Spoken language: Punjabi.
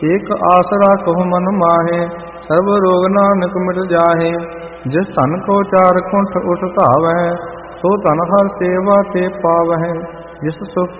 ਏਕ ਆਸਰਾ ਕਹੁ ਮਨ ਮਾਹੇ, ਸਰਬ ਰੋਗ ਨਾਨਕ ਮਿਟ ਜਾਹੇ। ਜਿਸ ਧਨ ਕੋ ਚਾਰ ਕੁੰਠ ਉਠ ਧਾਵੈ, ਸੋ ਧਨ ਹਰ ਸੇਵਾ ਤੇ ਪਾਵਹਿ। ਜਿਸ ਸੁਖ